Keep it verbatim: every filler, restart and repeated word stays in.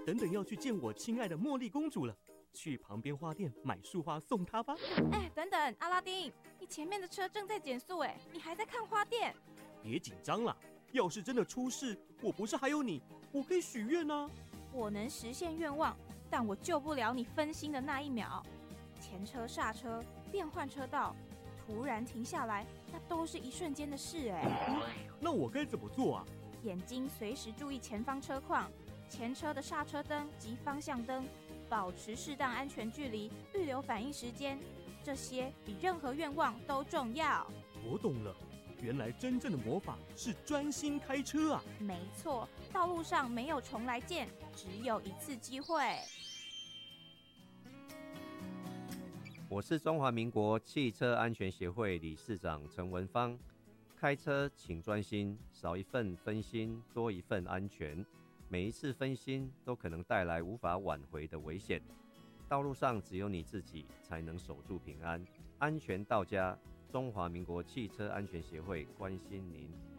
等等要去见我亲爱的茉莉公主了，去旁边花店买束花送她吧。 哎，等等，阿拉丁，你前面的车正在减速，哎，你还在看花店？ 别紧张啦，要是真的出事，我不是还有你，我可以许愿啊。 我能实现愿望，但我救不了你分心的那一秒。前车刹车，变换车道，突然停下来，那都是一瞬间的事哎、 嗯。那我该怎么做啊？ 眼睛随时注意前方车况，前车的刹车灯及方向灯，保持适当安全距离，预留反应时间，这些比任何愿望都重要。 我懂了，原来真正的魔法是专心开车啊！ 没错，道路上没有重来键，只有一次机会。 我是中华民国汽车安全协会理事长陈文芳。开车请专心，少一份分心，多一份安全。每一次分心都可能带来无法挽回的危险。道路上只有你自己才能守住平安，安全到家。中华民国汽车安全协会关心您。